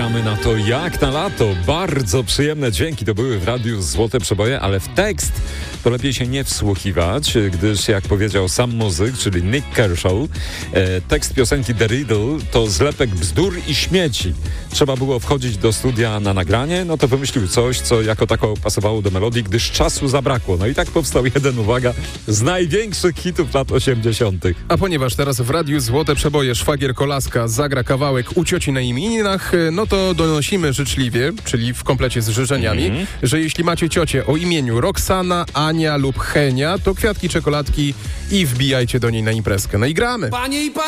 gramy na to jak na lato. Bardzo przyjemne dźwięki to były w radiu Złote Przeboje, ale w tekst to lepiej się nie wsłuchiwać, gdyż jak powiedział sam muzyk, czyli Nick Kershaw, tekst piosenki The Riddle to zlepek bzdur i śmieci. Trzeba było wchodzić do studia na nagranie, no to wymyślił coś, co jako tako pasowało do melodii, gdyż czasu zabrakło. No i tak powstał jeden, uwaga, z największych hitów lat 80. A ponieważ teraz w radiu Złote Przeboje szwagier Kolaska zagra kawałek u cioci na imieninach, no to donosimy życzliwie, czyli w komplecie z życzeniami, że jeśli macie ciocię o imieniu Roxana, Ania lub Henia, to kwiatki, czekoladki i wbijajcie do niej na imprezkę. No i gramy! Panie i